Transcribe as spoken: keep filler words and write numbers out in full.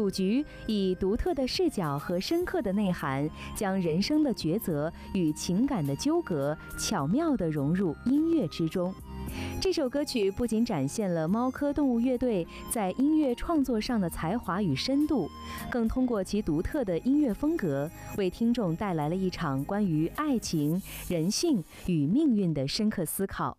主局以独特的视角和深刻的内涵，将人生的抉择与情感的纠葛巧妙地融入音乐之中。这首歌曲不仅展现了猫科动物乐队在音乐创作上的才华与深度，更通过其独特的音乐风格，为听众带来了一场关于爱情、人性与命运的深刻思考。